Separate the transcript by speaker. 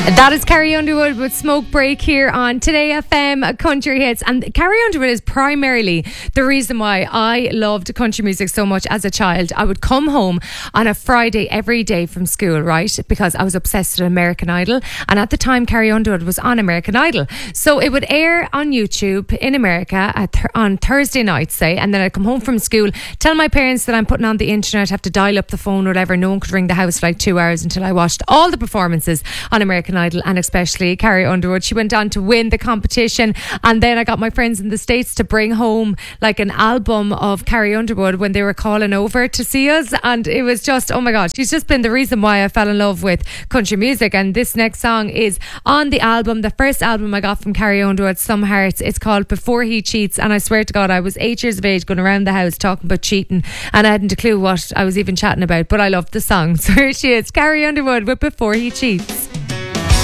Speaker 1: That is Carrie Underwood with Smoke Break here on Today FM Country Hits. And Carrie Underwood is primarily the reason why I loved country music so much as a child. I would come home on a Friday every day from school, right? Because I was obsessed with American Idol. And at the time, Carrie Underwood was on American Idol. So it would air on YouTube in America on Thursday nights, say. And then I'd come home from school, tell my parents that I'm putting on the internet, have to dial up the phone or whatever. No one could ring the house for like 2 hours until I watched all the performances on American Idol, and especially Carrie Underwood. She went on to win the competition, and then I got my friends in the States to bring home like an album of Carrie Underwood when they were calling over to see us, and it was just, oh my god, she's just been the reason why I fell in love with country music. And this next song is on the album, the first album I got from Carrie Underwood, Some Hearts. It's called Before He Cheats, and I swear to god I was 8 years of age going around the house talking about cheating, and I hadn't a clue what I was even chatting about, but I loved the song. So here she is, Carrie Underwood with Before He Cheats.